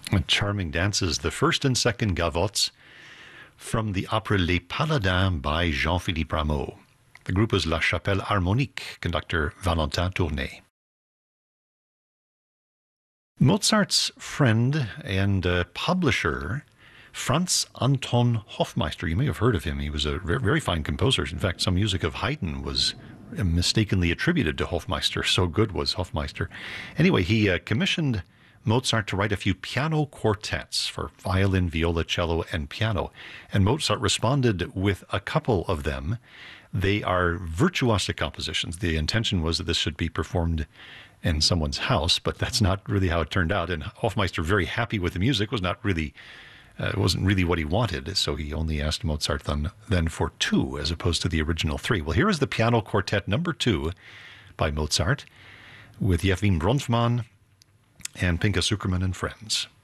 Charming dances, the first and second gavottes from the opera Les Paladins by Jean-Philippe Rameau. The group was La Chapelle Harmonique, conductor Valentin Tournay. Mozart's friend and publisher, Franz Anton Hofmeister, you may have heard of him. He was a very fine composer. In fact, some music of Haydn was mistakenly attributed to Hofmeister. So good was Hofmeister. Anyway, he commissioned Mozart to write a few piano quartets for violin, viola, cello, and piano. And Mozart responded with a couple of them. They are virtuosic compositions. The intention was that this should be performed in someone's house, but that's not really how it turned out. And Hofmeister, very happy with the music, wasn't really what he wanted. So he only asked Mozart then for 2 as opposed to the original 3. Well, here is the piano quartet number 2 by Mozart with Yevgeny Bronfman and Pinka Zukerman and friends.